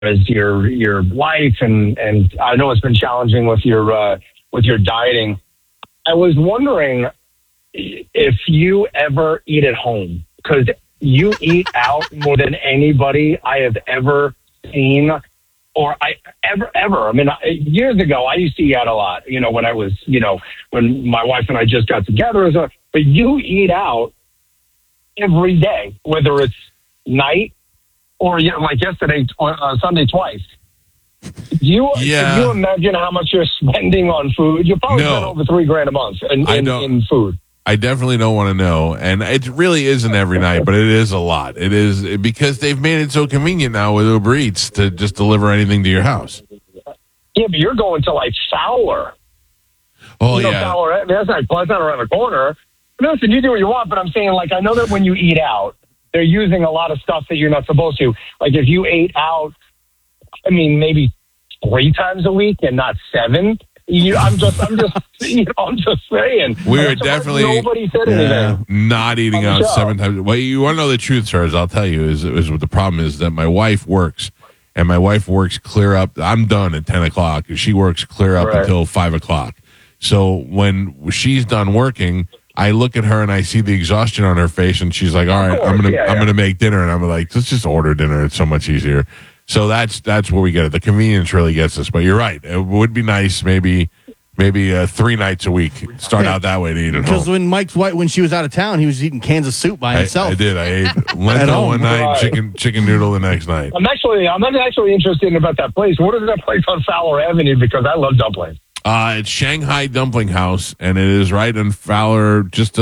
as your life, and I know it's been challenging with your dieting. I was wondering if you ever eat at home, because you eat out more than anybody I have ever seen, or ever. I mean, years ago, I used to eat out a lot, when I was, when my wife and I just got together. But you eat out every day, whether it's night or, like yesterday, Sunday twice. Can you imagine how much you're spending on food? You probably spend over $3,000 a month in food. I definitely don't want to know, and it really isn't every night, but it is a lot. It is because they've made it so convenient now with Uber Eats to just deliver anything to your house. Yeah, but you're going to like Fowler. Oh, yeah. Fowler, that's not around the corner. Listen, you do what you want, but I'm saying, like, I know that when you eat out, they're using a lot of stuff that you're not supposed to. Like, if you ate out, maybe 3 times a week and not 7. I'm just saying. We're definitely nobody said anything. Not eating out 7 times. Well, you want to know the truth, sir? I'll tell you is what the problem is that my wife works, and my wife works clear up. I'm done at 10 o'clock. She works clear up until 5 o'clock. So when she's done working, I look at her and I see the exhaustion on her face, and she's like, "All right, I'm gonna make dinner," and I'm like, "Let's just order dinner. It's so much easier." So that's where we get it. The convenience really gets us. But you're right. It would be nice, maybe 3 nights a week. Start out that way to eat at home. Because when Mike's wife, when she was out of town, he was eating cans of soup by himself. I did. I ate lentil one night, chicken noodle the next night. I'm actually interested about that place. What is that place on Fowler Avenue? Because I love dumplings. It's Shanghai Dumpling House, and it is right in Fowler, just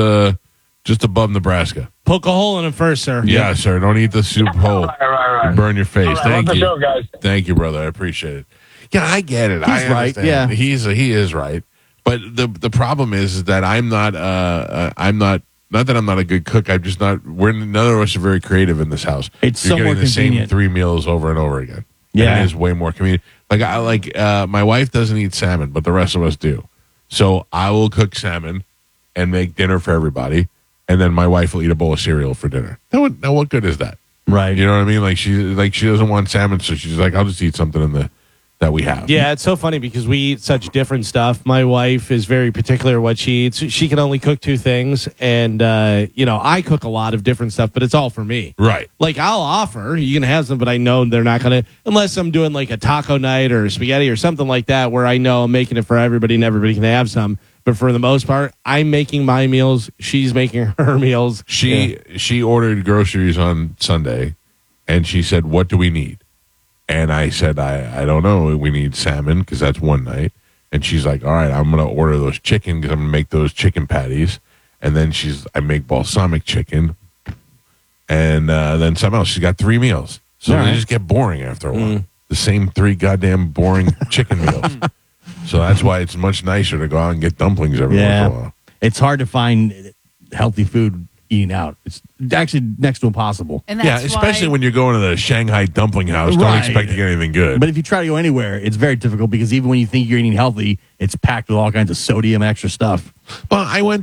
above Nebraska. Poke a hole in it first, sir. Yeah, sir. Don't eat the soup whole. Right. You burn your face. Right, Thank you. Show, guys. Thank you, brother. I appreciate it. Yeah, I get it. He's right. Yeah, he is right. But the problem is that I'm not that I'm not a good cook. I'm just not. None of us are very creative in this house. It's You're so more getting the convenient. same 3 meals over and over again. Yeah, and it is way more convenient. My wife doesn't eat salmon, but the rest of us do. So I will cook salmon and make dinner for everybody, and then my wife will eat a bowl of cereal for dinner. Now what good is that? Right. You know what I mean? Like she doesn't want salmon, so she's like, I'll just eat something that we have. Yeah, it's so funny because we eat such different stuff. My wife is very particular what she eats. She can only cook 2 things, and I cook a lot of different stuff, but it's all for me. Right. Like, I'll offer, you can have some, but I know they're not going to, unless I'm doing like a taco night or spaghetti or something like that, where I know I'm making it for everybody and everybody can have some. But for the most part, I'm making my meals. She's making her meals. She ordered groceries on Sunday, and she said, "What do we need?" And I said, I don't know. We need salmon because that's one night. And she's like, all right, I'm going to order those chicken because I'm going to make those chicken patties. And then I make balsamic chicken. And then something else. She's got 3 meals. So they just get boring after a while. The same 3 goddamn boring chicken meals. So that's why it's much nicer to go out and get dumplings every once in a while. It's hard to find healthy food eating out. It's actually next to impossible. And that's especially when you're going to the Shanghai Dumpling House. Don't expect to get anything good. But if you try to go anywhere, it's very difficult because even when you think you're eating healthy, it's packed with all kinds of sodium and extra stuff. Well, I went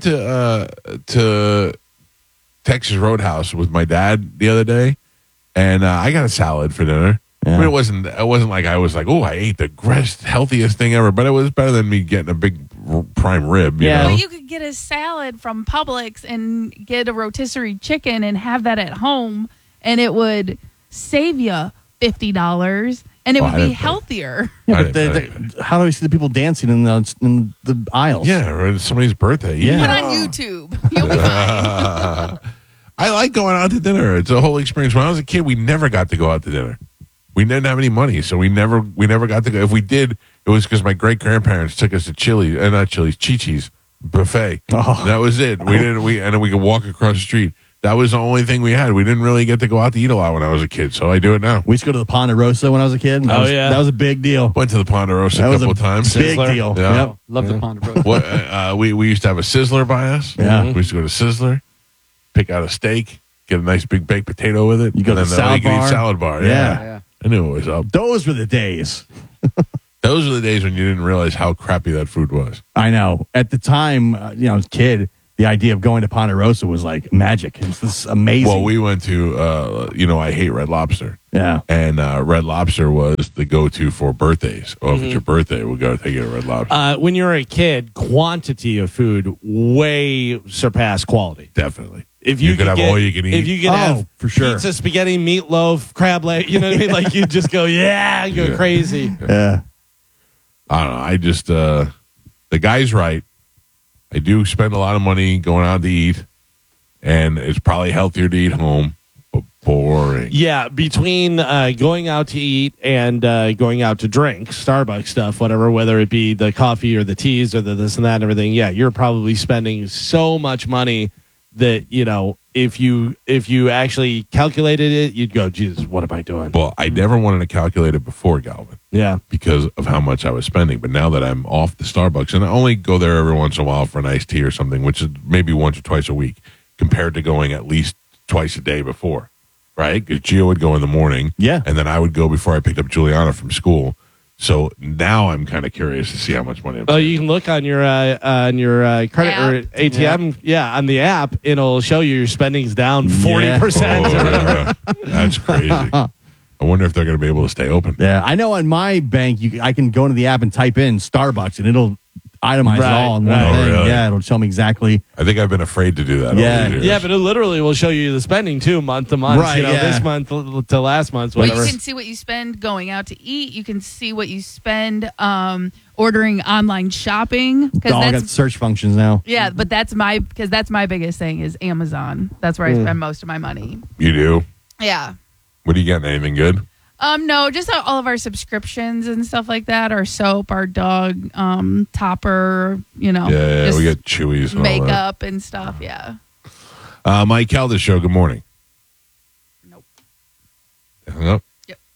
to Texas Roadhouse with my dad the other day, and I got a salad for dinner. Yeah. I mean, it wasn't like I was like, oh, I ate the healthiest thing ever, but it was better than me getting a big prime rib. You know? Well, you could get a salad from Publix and get a rotisserie chicken and have that at home, and it would save you $50, and it would be healthier. Yeah, but how do we see the people dancing in the aisles? Yeah, or it's somebody's birthday. Yeah. Put on YouTube. You'll be fine. I like going out to dinner. It's a whole experience. When I was a kid, we never got to go out to dinner. We didn't have any money, so we never got to go. If we did, it was because my great-grandparents took us to Chi-Chi's buffet. Oh. That was it. And then we could walk across the street. That was the only thing we had. We didn't really get to go out to eat a lot when I was a kid, so I do it now. We used to go to the Ponderosa when I was a kid. That was a big deal. Went to the Ponderosa a couple of times. Big deal. Yeah. Yep. Love the Ponderosa. We used to have a Sizzler by us. Yeah. We used to go to Sizzler, pick out a steak, get a nice big baked potato with it. You go to the salad bar. Eat salad bar. Yeah. I knew it was up. Those were the days. Those were the days when you didn't realize how crappy that food was. I know. At the time, I was a kid, the idea of going to Ponderosa was like magic. It's this amazing. Well, we went to, I hate Red Lobster. Yeah. And Red Lobster was the go-to for birthdays. Oh, if it's your birthday, we'll go take you to Red Lobster. When you were a kid, quantity of food way surpassed quality. Definitely. If you could have all you can eat. If you could have for sure. pizza, spaghetti, meatloaf, crab leg, you know what I mean? Like you just go, go crazy. Yeah. I don't know. I just, the guy's right. I do spend a lot of money going out to eat, and it's probably healthier to eat home, but boring. Yeah, between going out to eat and going out to drink, Starbucks stuff, whatever, whether it be the coffee or the teas or the this and that and everything, you're probably spending so much money that, if you actually calculated it, you'd go, Jesus, what am I doing? Well, I never wanted to calculate it before, Galvin. Yeah. Because of how much I was spending. But now that I'm off the Starbucks, and I only go there every once in a while for an iced tea or something, which is maybe once or twice a week, compared to going at least twice a day before, right? Because Gio would go in the morning. Yeah. And then I would go before I picked up Juliana from school. So now I'm kind of curious to see how much money I'm spending. You can look on your credit App. or ATM, on the app. It'll show you your spending's down 40%. Oh, yeah. That's crazy. I wonder if they're going to be able to stay open. Yeah. I know on my bank, I can go into the app and type in Starbucks, and it'll itemize it all in one Right. thing. Oh, really? Yeah, it'll tell me exactly. I think I've been afraid to do that. Yeah. Over the years. Yeah, but it literally will show you the spending too, month to month. Right, yeah. This month to last month, Well, whatever. you can see what you spend going out to eat. You can see what you spend ordering online shopping. They all got That's search functions now. yeah, but that's my biggest thing is Amazon. That's where I spend most of my money. You do? Yeah. What are you getting? Anything good? No, just all of our subscriptions and stuff like that. Our soap, our dog topper, Yeah, just we get Chewies and all that. makeup and stuff. Yeah. Mike Caldas Show, good morning. Nope. Hung up?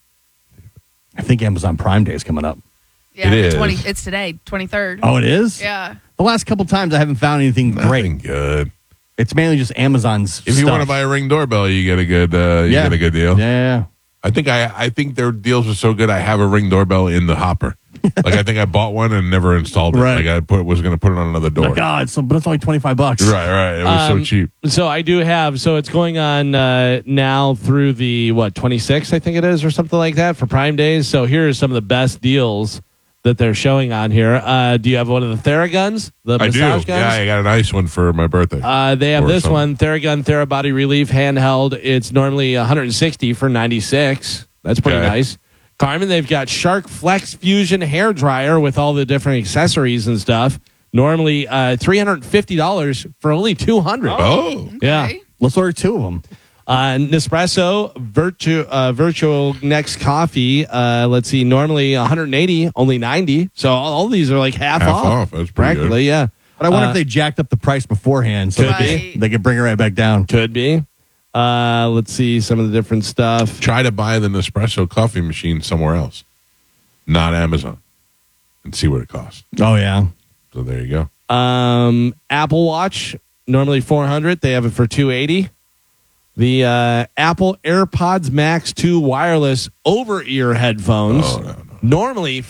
I think Amazon Prime Day is coming up. Yeah. It the is. It's today, 23rd. Oh, it is? Yeah. The last couple times I haven't found anything Nothing great. good. It's mainly just Amazon's If you stuff. want to buy a Ring doorbell, you get a good get a good deal. Yeah. I think their deals are so good. I have a Ring doorbell in the hopper. Like I think I bought one and never installed it. Right. Like was going to put it on another door. Oh, God, but it's only $25. Right. It was so cheap. So I do have. So it's going on now through the 26th, I think it is, or something like that for Prime Days. So here are some of the best deals that they're showing on here. Do you have one of the Theraguns? The I do. massage guns? Yeah, I got a nice one for my birthday. They have Or this something. one, Theragun TheraBody Relief handheld. It's normally $160 for $96. That's pretty Okay. nice. Carmen, they've got Shark Flex Fusion hair dryer with all the different accessories and stuff. Normally $350 for only $200. Oh. Yeah. Okay. Let's order two of them. Nespresso Virtual Next Coffee. Let's see, normally $180, only $90. So all these are like half off. That's pretty Practically, yeah. But I wonder if they jacked up the price beforehand so Could be. they could bring it right back down. Could be. Let's see some of the different stuff. Try to buy the Nespresso coffee machine somewhere else, not Amazon, and see what it costs. Oh, yeah. So there you go. Apple Watch, normally $400. They have it for $280. The Apple AirPods Max 2 wireless over-ear headphones, Oh, no. normally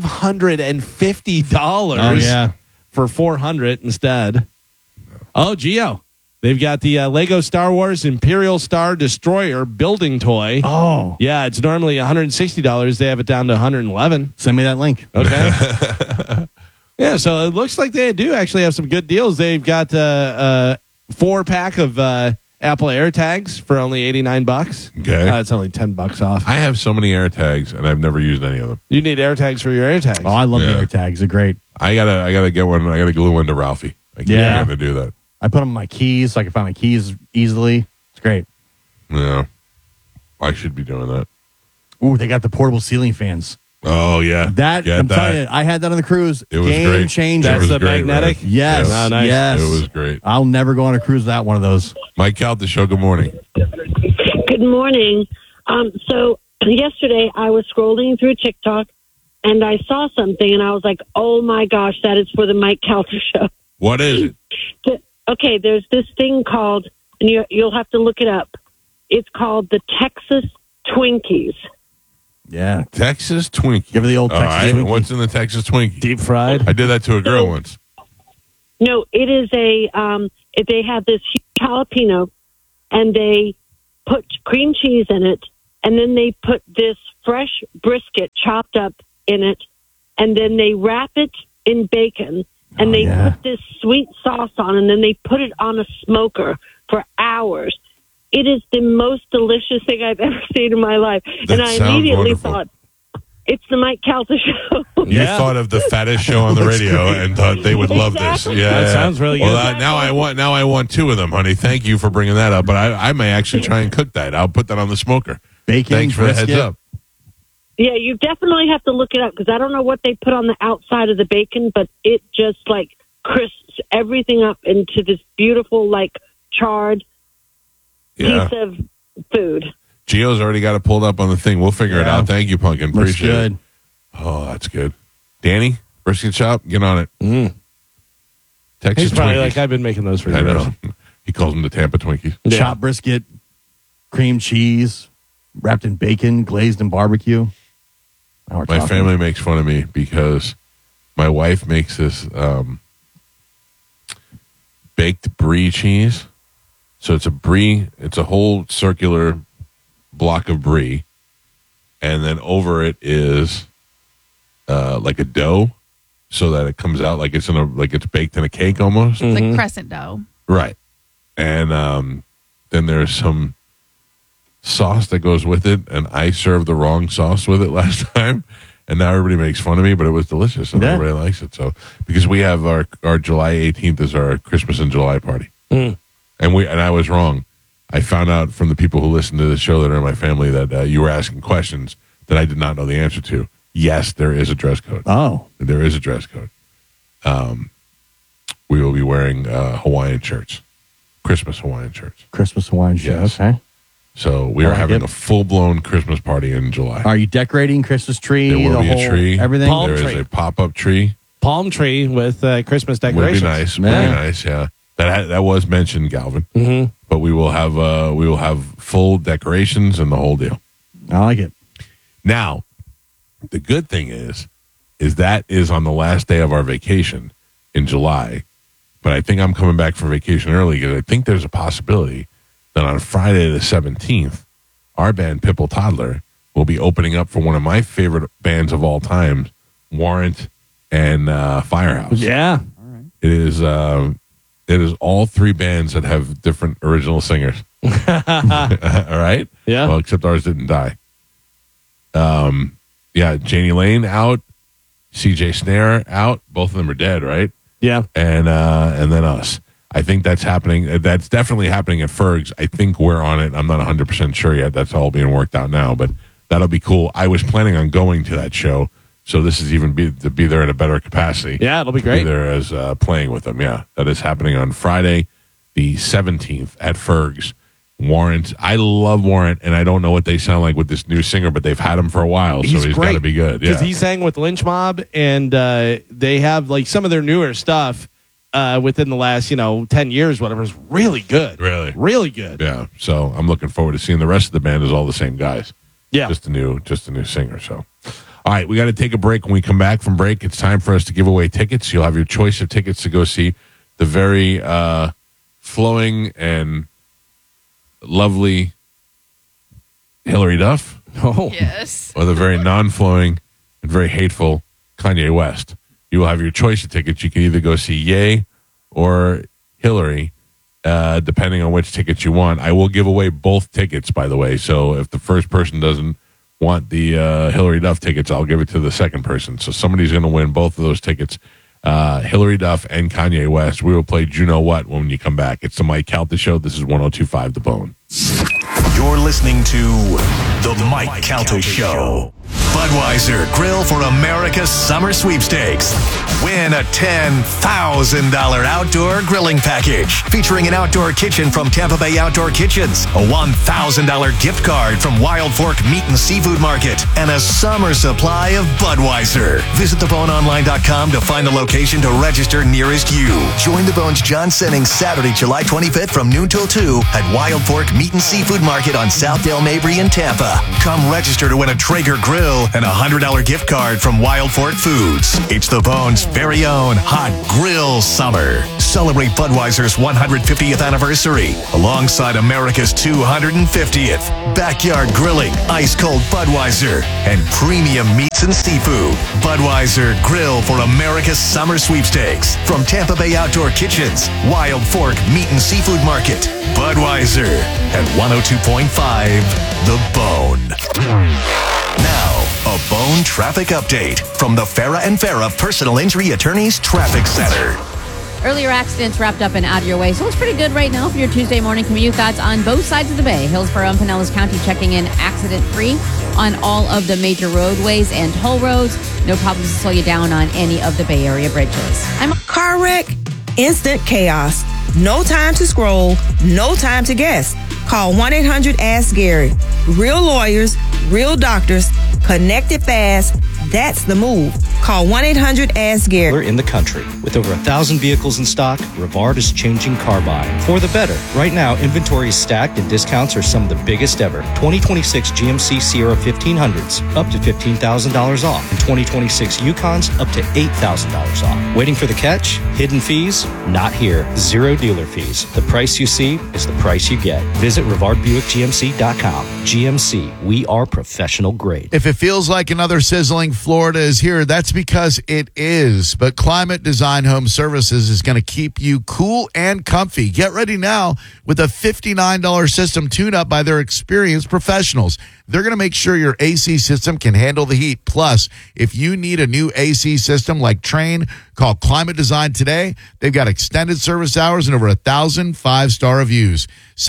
$550 Oh, yeah. for $400 instead. Oh, Gio. They've got the Lego Star Wars Imperial Star Destroyer building toy. Oh. Yeah, it's normally $160. They have it down to $111. Send me that link. Okay. Yeah, so it looks like they do actually have some good deals. They've got a 4-pack of Apple AirTags for only $89. Okay. It's only $10 off. I have so many AirTags, and I've never used any of them. You need AirTags for your AirTags. Oh, I love Yeah. the AirTags. They're great. I gotta get one. I gotta glue one to Ralphie. I keep Yeah. forgetting to do that. I put them on my keys so I can find my keys easily. It's great. Yeah, I should be doing that. Ooh, they got the portable ceiling fans. Oh yeah, That, Get I'm that. telling you, I had that on the cruise. It was Game great. changer. It That's was the great, magnetic? Red. Yes. Yeah. Oh, nice. Yes. It was great. I'll never go on a cruise without one of those. Mike Caldas Show. Good morning. Good morning. So yesterday I was scrolling through TikTok and I saw something and I was like, oh my gosh, that is for the Mike Calter Show. What is it? Okay, there's this thing called, and you'll have to look it up. It's called the Texas Twinkies. Yeah. Texas Twinkie. Give her the old All Texas right. Twinkie. What's in the Texas Twinkie? Deep fried. I did that to a girl once. No, it is they have this huge jalapeno, and they put cream cheese in it, and then they put this fresh brisket chopped up in it, and then they wrap it in bacon, and they put this sweet sauce on, and then they put it on a smoker for hours. It is the most delicious thing I've ever seen in my life. And I immediately thought, it's the Mike Calta show. You thought of the fattest show on the radio and thought they would love this. Yeah, that sounds really good. Well, now I want 2 of them, honey. Thank you for bringing that up. But I may actually try and cook that. I'll put that on the smoker. Bacon. Thanks for brisket. the heads up. Yeah, you definitely have to look it up, because I don't know what they put on the outside of the bacon, but it just like crisps everything up into this beautiful, like charred piece of food. Gio's already got it pulled up on the thing. We'll figure it out. Thank you, Pumpkin. Looks Appreciate good. it. Oh, that's good. Danny, brisket shop, get on it. Texas He's probably Twinkies. like, I've been making those for I years. know. He calls them the Tampa Twinkies. Yeah. Chopped brisket, cream cheese, wrapped in bacon, glazed in barbecue. Now we're My talking. family makes fun of me because my wife makes this baked brie cheese. So it's a brie, it's a whole circular block of brie, and then over it is like a dough, so that it comes out like it's baked in a cake almost. It's like crescent dough. Right. And then there's some sauce that goes with it, and I served the wrong sauce with it last time, and now everybody makes fun of me, but it was delicious, and everybody likes it. So because we have our July 18th is our Christmas in July party, and I was wrong. I found out from the people who listen to the show that are in my family that you were asking questions that I did not know the answer to. Yes, there is a dress code. Oh. There is a dress code. We will be wearing Hawaiian shirts, Christmas Hawaiian shirts. Christmas Hawaiian shirt. Yes. Okay. So we are having a full-blown Christmas party in July. Are you decorating Christmas tree? There will be whole, a tree. Everything? Palm There is tree. a pop-up tree. Palm tree with Christmas Would decorations. be nice. Yeah. Would be nice. Yeah. That was mentioned, Galvin. Mm-hmm. But we will have full decorations and the whole deal. I like it. Now, the good thing is that is on the last day of our vacation in July. But I think I'm coming back from vacation early because I think there's a possibility that on Friday the 17th, our band Pipple Toddler will be opening up for one of my favorite bands of all time, Warrant and Firehouse. Yeah. It is all 3 bands that have different original singers. All right? Yeah. Well, except ours didn't die. Yeah, Janie Lane out, CJ Snare out. Both of them are dead, right? Yeah. And then us. I think that's happening. That's definitely happening at Ferg's. I think we're on it. I'm not 100% sure yet. That's all being worked out now, but that'll be cool. I was planning on going to that show, so this is even to be there in a better capacity. Yeah, it'll be great. Be there as playing with them. Yeah, that is happening on Friday, the 17th at Ferg's. Warrant. I love Warrant, and I don't know what they sound like with this new singer, but they've had him for a while, so he's got to be good. Yeah, because he sang with Lynch Mob, and they have like some of their newer stuff within the last 10 years, whatever, is really good. Really good. Yeah. So I'm looking forward to seeing the rest of the band is all the same guys. Yeah. Just a new singer. So, all right, we got to take a break. When we come back from break, it's time for us to give away tickets. You'll have your choice of tickets to go see the very flowing and lovely Hillary Duff, Oh. Yes. or the very non-flowing and very hateful Kanye West. You will have your choice of tickets. You can either go see Ye or Hillary, depending on which tickets you want. I will give away both tickets, by the way. So if the first person doesn't want the Hillary Duff tickets, I'll give it to the second person. So somebody's going to win both of those tickets. Hillary Duff and Kanye West. We will play You Know What when you come back. It's the Mike Calta Show. This is 102.5 The Bone. You're listening to The Mike Calta Show. Budweiser Grill for America's Summer Sweepstakes. Win a $10,000 outdoor grilling package featuring an outdoor kitchen from Tampa Bay Outdoor Kitchens, a $1,000 gift card from Wild Fork Meat and Seafood Market, and a summer supply of Budweiser. Visit theboneonline.com to find the location to register nearest you. Join the Bones John Sennings Saturday, July 25th from noon till 2 at Wild Fork Meat and Seafood Market on Southdale Mabry in Tampa. Come register to win a Traeger grill and a $100 gift card from Wild Fork Foods. It's the Bone's very own Hot Grill Summer. Celebrate Budweiser's 150th anniversary alongside America's 250th. Backyard grilling, ice-cold Budweiser, and premium meats and seafood. Budweiser Grill for America's Summer Sweepstakes. From Tampa Bay Outdoor Kitchens, Wild Fork Meat and Seafood Market, Budweiser, and 102.5 The Bone. Now, a Bone traffic update from the Farah and Farah Personal Injury Attorneys Traffic Center. Earlier accidents wrapped up and out of your way, so it's pretty good right now for your Tuesday morning commute. That's on both sides of the bay. Hillsborough and Pinellas County checking in accident-free on all of the major roadways and toll roads. No problems to slow you down on any of the Bay Area bridges. Car wreck, instant chaos. No time to scroll, no time to guess. Call 1-800-ASK-GARY. Real lawyers, real doctors, connected fast. That's the move. Call 1-800-ASK-GARY. We're in the country. With over 1,000 vehicles in stock, Rivard is changing car buying for the better. Right now, inventory is stacked and discounts are some of the biggest ever. 2026 GMC Sierra 1500s, up to $15,000 off. And 2026 Yukons, up to $8,000 off. Waiting for the catch? Hidden fees? Not here. Zero dealer fees. The price you see is the price you get. Visit RivardBuickGMC.com. GMC, we are professional grade. If it feels like another sizzling Florida is here, that's because it is. But Climate Design Home Services is going to keep you cool and comfy. Get ready now with a $59 system tune-up by their experienced professionals. They're going to make sure your AC system can handle the heat. Plus, if you need a new AC system like Trane, call Climate Design today. They've got extended service hours and over 1,000 five-star reviews.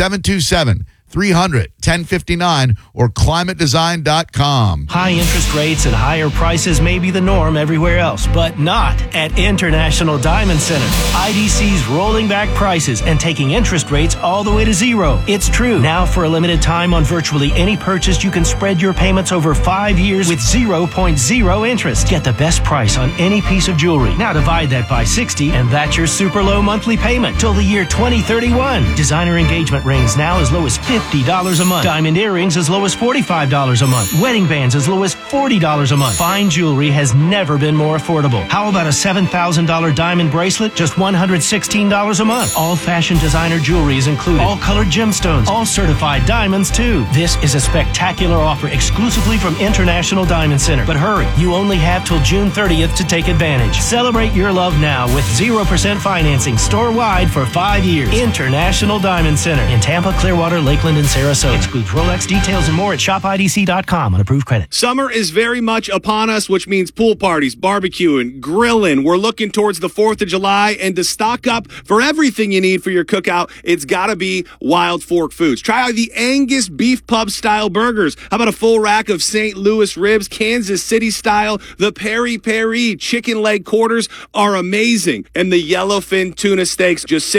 727-300-1059 or climatedesign.com. High interest rates and higher prices may be the norm everywhere else, but not at International Diamond Center. IDC's rolling back prices and taking interest rates all the way to zero. It's true. Now for a limited time on virtually any purchase, you can spread your payments over 5 years with 0.0 interest. Get the best price on any piece of jewelry. Now divide that by 60 and that's your super low monthly payment till the year 2031. Designer engagement rings now as low as $50 a month. Diamond earrings as low as $45 a month. Wedding bands as low as $40 a month. Fine jewelry has never been more affordable. How about a $7,000 diamond bracelet? Just $116 a month. All fashion designer jewelry is included. All colored gemstones. All certified diamonds too. This is a spectacular offer exclusively from International Diamond Center. But hurry, you only have till June 30th to take advantage. Celebrate your love now with 0% financing store-wide for 5 years. International Diamond Center in Tampa, Clearwater, Lakeland, and Sarasota. Excludes Rolex. Details and more at shopidc.com on approved credit. Summer is very much upon us, which means pool parties, barbecuing, grilling. We're looking towards the 4th of July, and to stock up for everything you need for your cookout, it's got to be Wild Fork Foods. Try out the Angus Beef Pub style burgers. How about a full rack of St. Louis ribs, Kansas City style? The Peri Peri chicken leg quarters are amazing. And the yellowfin tuna steaks, just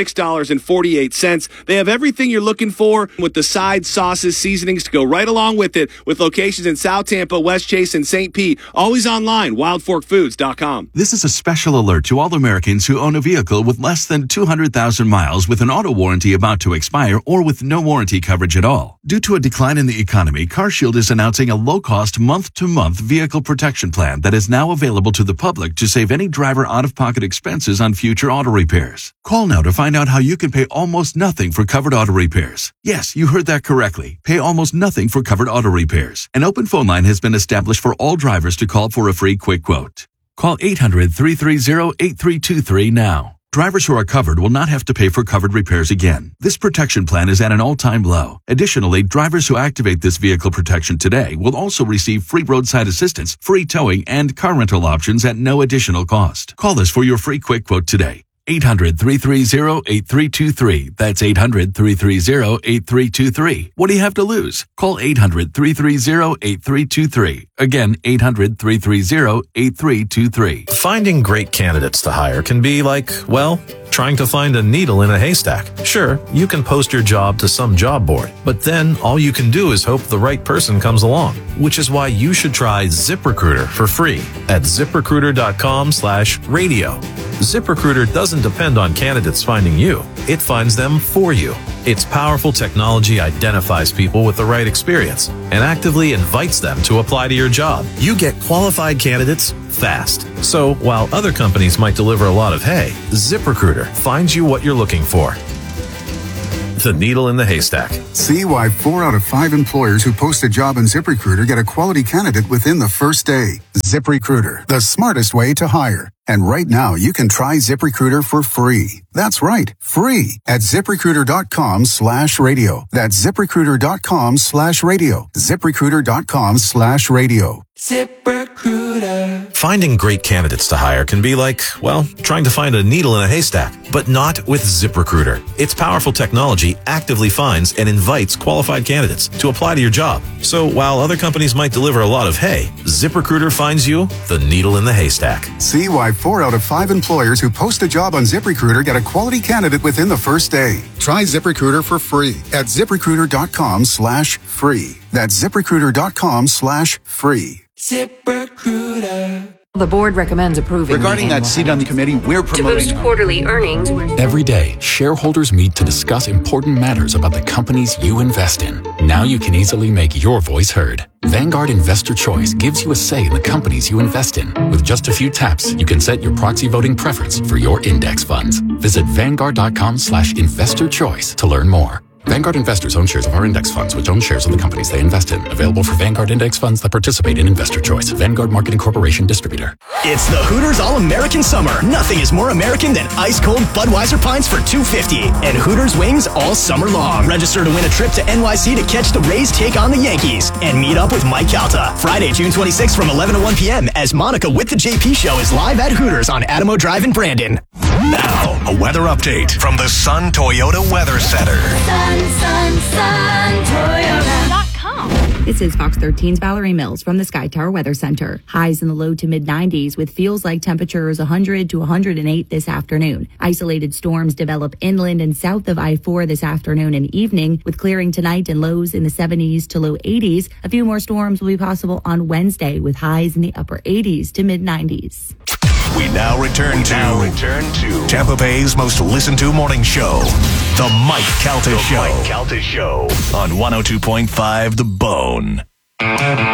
$6.48. They have everything you're looking for with the side sauces, seasonings to go right along with it, with locations in South Tampa, West Chase, and St. Pete. Always online, wildforkfoods.com. This is a special alert to all Americans who own a vehicle with less than 200,000 miles with an auto warranty about to expire or with no warranty coverage at all. Due to a decline in the economy, CarShield is announcing a low-cost month-to-month vehicle protection plan that is now available to the public to save any driver out-of-pocket expenses on future auto repairs. Call now to find out how you can pay almost nothing for covered auto repairs. Yes, you heard that correctly. Pay almost nothing for covered auto repairs. An open phone line has been established for all drivers to call for a free quick quote. Call 800-330-8323 now. Drivers who are covered will not have to pay for covered repairs again. This protection plan is at an all-time low. Additionally, drivers who activate this vehicle protection today will also receive free roadside assistance, free towing, and car rental options at no additional cost. Call us for your free quick quote today. 800-330-8323. That's 800-330-8323. What do you have to lose? Call 800-330-8323. Again, 800-330-8323. Finding great candidates to hire can be like, well, trying to find a needle in a haystack. Sure, you can post your job to some job board, but then all you can do is hope the right person comes along, which is why you should try ZipRecruiter for free at ZipRecruiter.com/radio. ZipRecruiter doesn't depend on candidates finding you. It finds them for you. Its powerful technology identifies people with the right experience and actively invites them to apply to your job. You get qualified candidates fast. So while other companies might deliver a lot of hay, ZipRecruiter finds you what you're looking for. The needle in the haystack. See why 4 out of 5 employers who post a job on ZipRecruiter get a quality candidate within the first day. ZipRecruiter, the smartest way to hire. And right now, you can try ZipRecruiter for free. That's right, free at ZipRecruiter.com/radio. That's ZipRecruiter.com/radio. ZipRecruiter.com/radio. ZipRecruiter. Finding great candidates to hire can be like, well, trying to find a needle in a haystack, but not with ZipRecruiter. Its powerful technology actively finds and invites qualified candidates to apply to your job. So while other companies might deliver a lot of hay, ZipRecruiter finds you the needle in the haystack. See why 4 out of 5 employers who post a job on ZipRecruiter get a quality candidate within the first day. Try ZipRecruiter for free at ZipRecruiter.com/free. That's ZipRecruiter.com/free. ZipRecruiter. The board recommends approving. Regarding that seat on the committee, we're promoting to boost quarterly earnings. Every day, shareholders meet to discuss important matters about the companies you invest in. Now you can easily make your voice heard. Vanguard Investor Choice gives you a say in the companies you invest in. With just a few taps, you can set your proxy voting preference for your index funds. Visit Vanguard.com/investorchoice to learn more. Vanguard investors own shares of our index funds, which own shares of the companies they invest in. Available for Vanguard index funds that participate in Investor Choice. Vanguard Marketing Corporation distributor. It's the Hooters All-American Summer. Nothing is more American than ice-cold Budweiser pints for $2.50 and Hooters wings all summer long. Register to win a trip to NYC to catch the Rays take on the Yankees and meet up with Mike Calta. Friday, June 26th from 11 to 1 p.m. as Monica with the JP Show is live at Hooters on Adamo Drive in Brandon. Now, a weather update from the Sun Toyota Weather Center. Toyota.com. This is Fox 13's Valerie Mills from the Sky Tower Weather Center. Highs in the low to mid 90s with feels like temperatures 100 to 108 this afternoon. Isolated storms develop inland and south of I-4 this afternoon and evening with clearing tonight and lows in the 70s to low 80s. A few more storms will be possible on Wednesday with highs in the upper 80s to mid 90s. We now return to Tampa Bay's most listened to morning show, The Mike Calta Show. On 102.5 The Bone.